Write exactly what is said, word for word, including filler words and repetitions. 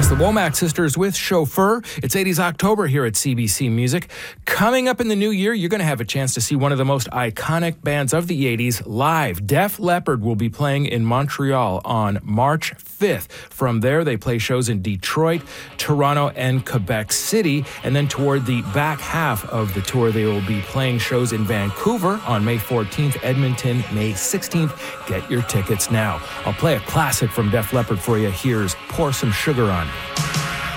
Yes, the Womack Sisters with Chauffeur. It's eighties October here at C B C Music. Coming up in the new year, you're going to have a chance to see one of the most iconic bands of the eighties live. Def Leppard will be playing in Montreal on March fifth. From there, they play shows in Detroit, Toronto, and Quebec City. And then toward the back half of the tour, they will be playing shows in Vancouver on May fourteenth, Edmonton, May sixteenth. Get your tickets now. I'll play a classic from Def Leppard for you. Here's Pour Some Sugar on Me.